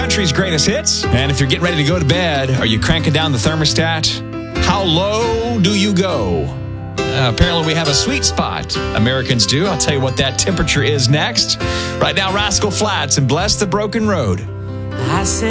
Country's greatest hits. And if you're getting ready to go to bed, are you cranking down the thermostat? How low do you go? Apparently we have a sweet spot. Americans do. I'll tell you what that temperature is next. Right now, Rascal Flatts and Bless the Broken Road. I said